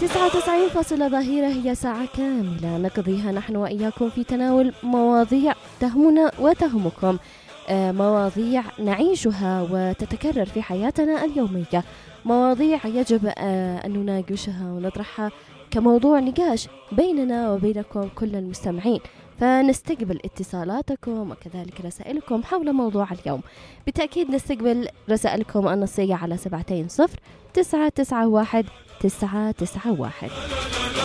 99 ظهيرة هي ساعة كاملة نقضيها نحن وإياكم في تناول مواضيع تهمنا وتهمكم، مواضيع نعيشها وتتكرر في حياتنا اليومية، مواضيع يجب أن نناقشها ونطرحها كموضوع نقاش بيننا وبينكم كل المستمعين. فنستقبل اتصالاتكم وكذلك رسائلكم حول موضوع اليوم. بالتأكيد نستقبل رسائلكم النصية على 720 991 991.